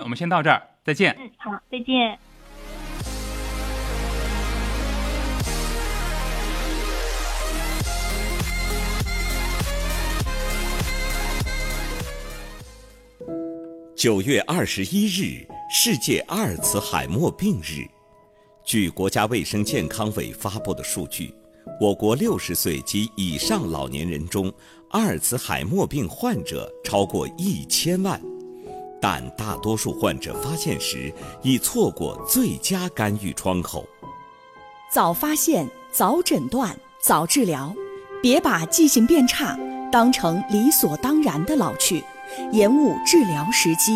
我们先到这儿，再见。 好，再见。 9月21日，世界阿尔茨海默病日。据国家卫生健康委发布的数据，我国60岁及以上老年人中，阿尔茨海默病患者超过1000万，但大多数患者发现时已错过最佳干预窗口。 早发现、早诊断、早治疗，别把记性变差当成理所当然的老去，延误治疗时机。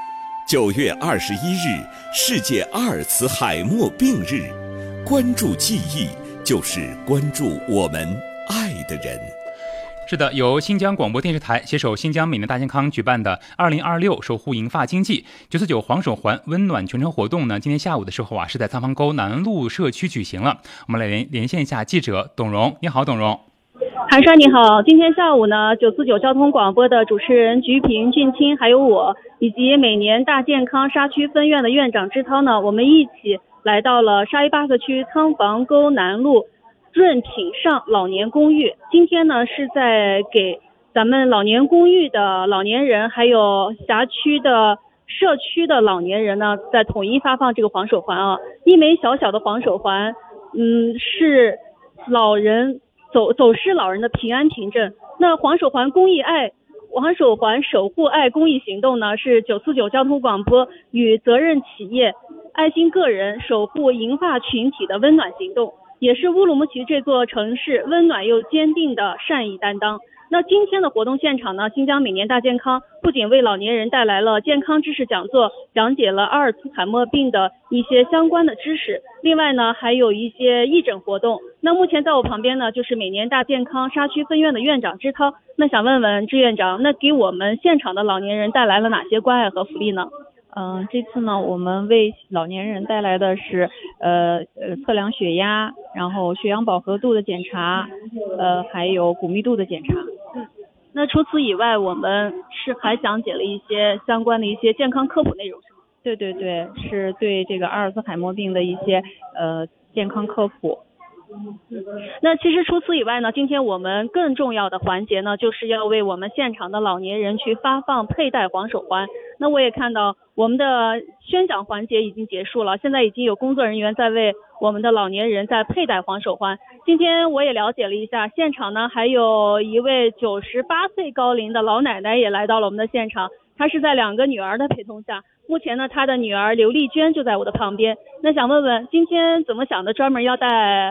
9月21日，世界阿尔茨海默病日，关注记忆，就是关注我们爱的人。 是的，由新疆广播电视台携手新疆每年大健康举办的2026守护银发经济949黄手环温暖全程活动呢，今天下午的时候是在仓房沟南路社区举行了。我们来连线一下记者董荣。你好，董荣。 韩帅你好，今天下午呢，949交通广播的主持人菊萍、俊清，还有我，以及每年大健康沙区分院的院长支涛呢，我们一起来到了沙依巴克区仓房沟南路润品上老年公寓。今天呢是在给咱们老年公寓的老年人，还有辖区的社区的老年人呢，在统一发放这个黄手环啊。一枚小小的黄手环，是老人走失老人的平安凭证。那黄手环黄手环守护爱公益行动呢，是949交通广播与责任企业、爱心个人守护银发群体的温暖行动，也是乌鲁木齐这座城市温暖又坚定的善意担当。那今天的活动现场呢，新疆每年大健康不仅为老年人带来了健康知识讲座，讲解了阿尔茨海默病的一些相关的知识，另外呢还有一些义诊活动。那目前在我旁边呢，就是每年大健康沙区分院的院长支涛。那想问问支院长，那给我们现场的老年人带来了哪些关爱和福利呢？ 这次呢，我们为老年人带来的是测量血压，然后血氧饱和度的检查，还有骨密度的检查。 那除此以外，我们是还讲解了一些相关的一些健康科普内容，是吗？ 对对对，是对这个阿尔茨海默病的一些健康科普。 那其实除此以外呢，今天我们更重要的环节呢，就是要为我们现场的老年人去发放佩戴黄手环。那我也看到我们的宣讲环节已经结束了，现在已经有工作人员在为我们的老年人在佩戴黄手环。今天我也了解了一下，现场呢还有一位98岁高龄的老奶奶也来到了我们的现场，她是在2个女儿的陪同下。目前呢，她的女儿刘丽娟就在我的旁边。那想问问，今天怎么想的专门要带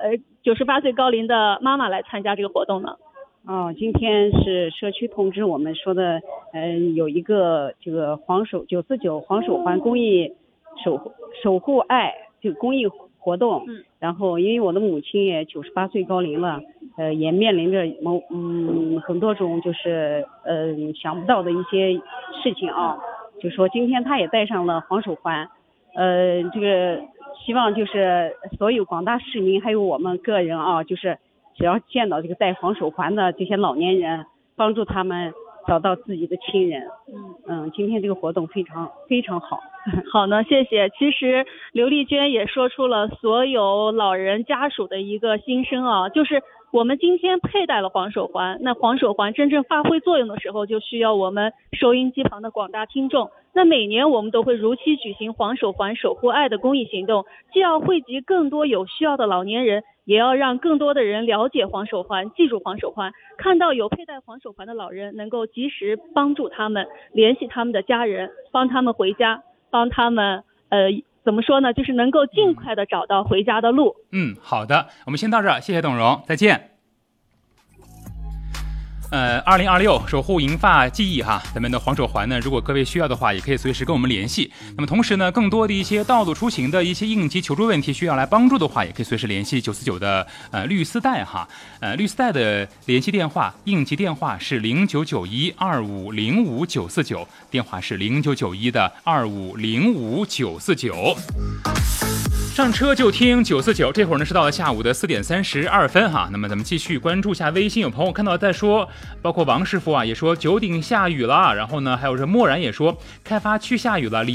98岁高龄的妈妈来参加这个活动呢？ 今天是社区通知我们说的，有一个这个949黄手环公益守护爱这个公益活动。然后因为我的母亲也98岁高龄了，也面临着很多种就是想不到的一些事情啊，就说今天她也戴上了黄手环，这个希望就是所有广大市民还有我们个人啊，就是只要见到这个戴黄手环的这些老年人，帮助他们找到自己的亲人。今天这个活动非常非常好。 好呢，谢谢。其实刘丽娟也说出了所有老人家属的一个心声啊，就是我们今天佩戴了黄手环，那黄手环真正发挥作用的时候，就需要我们收音机旁的广大听众。那每年我们都会如期举行黄手环守护爱的公益行动，既要惠及更多有需要的老年人，也要让更多的人了解黄手环，记住黄手环，看到有佩戴黄手环的老人，能够及时帮助他们，联系他们的家人，帮他们回家，帮他们怎么说呢，就是能够尽快的找到回家的路。 好的，我们先到这儿，谢谢董荣，再见。2026守护银发记忆哈，咱们的黄手环呢，如果各位需要的话，也可以随时跟我们联系。那么同时呢，更多的一些道路出行的一些应急求助问题需要来帮助的话，也可以随时联系949的绿丝带哈。绿丝带的联系电话，应急电话是0991250599，电话是0991的250599。上车就听949，这会儿呢是到了下午的4点32分哈。那么咱们继续关注一下微信，有朋友看到在说，包括王师傅啊也说九鼎下雨了，然后呢还有这漠然也说开发区下雨了。